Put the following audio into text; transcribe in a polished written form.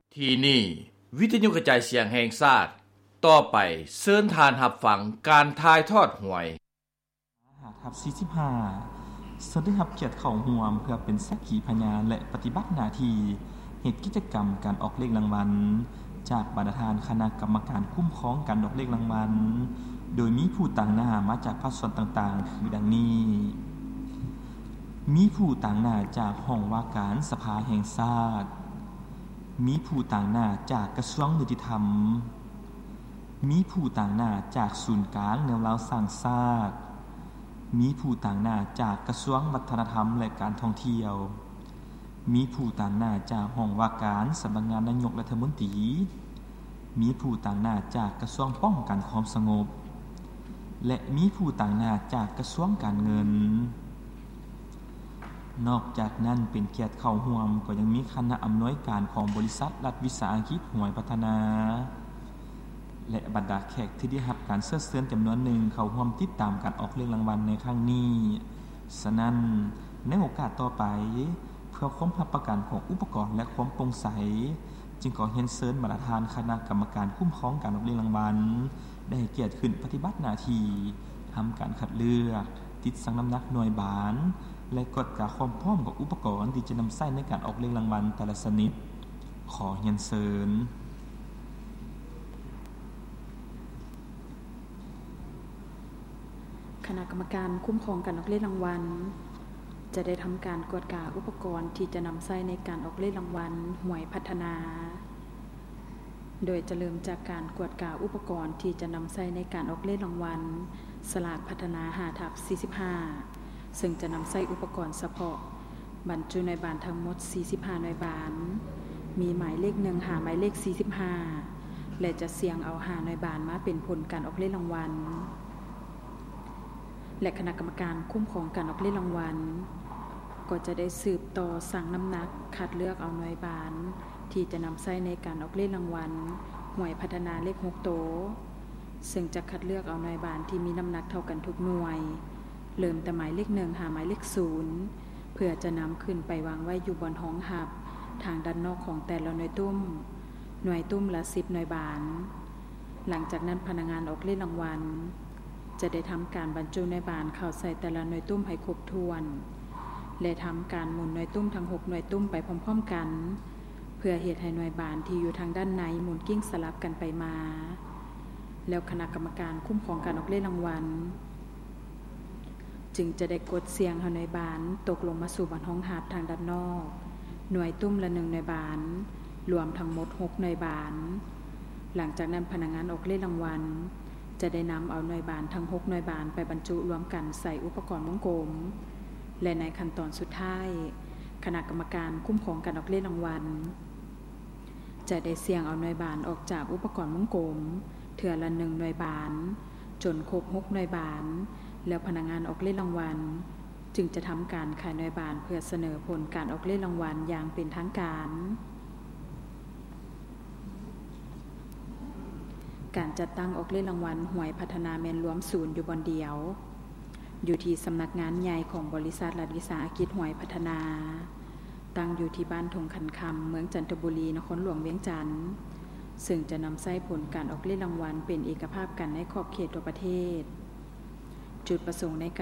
ที่นี่วิทยุกระจายเสียงแห่งชาติต่อไปเชิญทานรับฟังการถ่ายทอดหวยทับ45ซึ่งได้รับเกียรติเข้าร่วมเพื่อเป็นสักขีพยานและปฏิบัติหน้าที่เฮ็ดกิจกรรมการออกเลขรางวัลจากบรรดาคณะกรรมการคุ้มครองการออกเลขรางวัลโดยมีผู้ต่างหน้ามาจากภาคส่วนต่างๆคือดังนี้มีผู้ต่างหน้าจากห้องว่าการสภาแห่งชาติมีผู้ต่างหน้าจากกระทรวงยุติธรรมมีผู้ต่างหน้าจากศูนย์กลางแนวราวสร้างชาติมีผู้ต่างหน้าจากกระทรวงวัฒนธรรมและการท่องเที่ยวมีผู้ต่างหน้าจากห้องว่าการสำนักงานนายกรัฐมนตรีมีผู้ต่างหน้าจากกระทรวงป้องกันความสงบและมีผู้ต่างหน้าจากกระทรวงการเงินนอกจากนั้นเป็นเกียรติเข้าร่วมก็ยังมีคณะอำนวยการของบริษัทรัฐวิสาหกิจหวยพัฒนาและบรรดาแขกที่ได้รับการเชิญจำนวนหนึ่งเข้าร่วมติดตามการออกเลขรางวัลในครั้งนี้ฉะนั้นในโอกาสต่อไปเพื่อความรับประกันของอุปกรณ์และความโปร่งใสจึงขอเรียนเชิญบรรดาคณะกรรมการคุ้มครองการออกเลขรางวัลได้ให้เกียรติขึ้นปฏิบัติหน้าที่ทำการคัดเลือกติดชั่งน้ำหนักหน่วยบานและกฎกาความพร้อมของอุปกรณ์ที่จะนำใช้ในการออกเลขรางวัลแต่ละชนิดขอเรียนเชิญคณะกรรมการคุ้มครองการออกเลขรางวัลจะได้ทำการกวดกาอุปกรณ์ที่จะนำใช้ในการออกเลขรางวัลหวยพัฒนาโดยจะเริ่มจากการกวดกาอุปกรณ์ที่จะนำใช้ในการออกเลขรางวัลสลากพัฒนา5/45ซึ่งจะนำใช้อุปกรณ์เฉพาะบรรจุในบานทั้งหมด45หน่วยบานมีหมายเลข1หาหมายเลข45และจะเสี่ยงเอา5หน่วยบานมาเป็นผลการออกเลขรางวัลและคณะกรรมการคุ้มครองการออกเลขรางวัลก็จะได้สืบต่อสั่งน้ำหนักคัดเลือกเอาหน่วยบานที่จะนำใช้ในการออกเลขรางวัลหวยพัฒนาเลข6โตซึ่งจะคัดเลือกเอาหน่วยบานที่มีน้ำหนักเท่ากันทุกหน่วยเริ่มแต่หมายเลข1หาหมายเลข0เพื่อจะนำขึ้นไปวางไว้อยู่บนห้องหับทางด้านนอกของแต่ละหน่วยตุ้มละ10หน่วยบานหลังจากนั้นพนักงานออกเลขรางวัลจะได้ทำการบรรจุหน่วยบานเข้าใส่แต่ละหน่วยตุ้มให้ครบถ้วนและทำการหมุนหน่วยตุ้มทั้ง6หน่วยตุ้มไปพร้อมๆกันเพื่อเฮ็ดให้หน่วยบานที่อยู่ทางด้านในหมุนกิ้งสลับกันไปมาแล้วคณะกรรมการคุ้มครองการออกเลขรางวัลจึงจะได้กดเสียงให้หน่วยบานตกลงมาสู่บนห้องหับทางด้านนอกหน่วยตุ้มละ1หน่วยบานรวมทั้งหมด6หน่วยบานหลังจากนั้นพนักงานออกเลขรางวัลจะได้นำเอาหน่วยบานทั้ง6หน่วยบานไปบรรจุรวมกันใส่อุปกรณ์วงกลมและในขั้นตอนสุดท้ายคณะกรรมการคุ้มครองการออกเลขรางวัลจะได้เสี่ยงเอาหน่วยบานออกจากอุปกรณ์วงกลมเทื่อละ1หน่วยบานจนครบ6หน่วยบานแล้วพนักงานออกเลขรางวัลจึงจะทำการขายหน่วยบานเพื่อเสนอผลการออกเลขรางวัลอย่างเป็นทางการการจัดตั้งออกเลขรางวัลหวยพัฒนาแม่นรวมศูนย์อยู่บนเดียวอยู่ที่สำนักงานใหญ่ของบริษัทรัฐวิสาหกิจหวยพัฒนาตั้งอยู่ที่บ้านทงคันคำเมืองจันทบุรีนครหลวงเวียงจันทน์ซึ่งจะนำใช้ผลการออกเลขรางวัลเป็นเอกภาพกันในขอบเขตทั่วประเทศจุดประสงค์ใน